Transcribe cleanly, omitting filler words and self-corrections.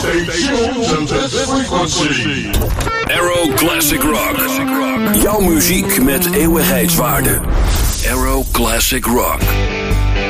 chosen this frequency. Aero Classic Rock. Jouw muziek met eeuwigheidswaarde. Aero Classic Rock.